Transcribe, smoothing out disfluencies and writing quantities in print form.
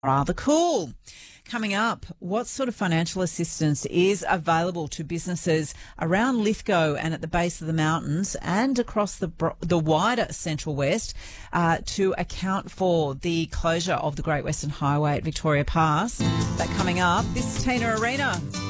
Rather cool. Coming up, what sort of financial assistance is available to businesses around Lithgow and at the base of the mountains and across the wider Central West to account for the closure of the Great Western Highway at Victoria Pass? That coming up. This is Tina Arena.